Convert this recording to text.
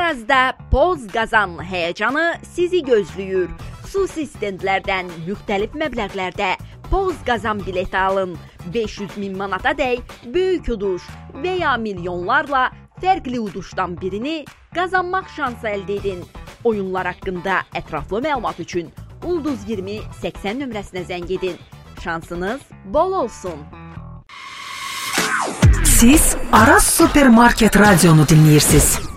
Arazda Poz Qazan həyəcanı sizi gözləyir. Xüsusi stendlərdən müxtəlif məbləğlərdə Poz Qazan bileti alın. 500.000 manata dək böyük uduş və ya milyonlarla fərqli uduşdan birini qazanmaq şansı əldə edin. Oyunlar haqqında ətraflı məlumat üçün Ulduz 20 80 nömrəsinə zəng edin. Şansınız bol olsun. Siz Araz Supermarket Radionu dinləyirsiniz.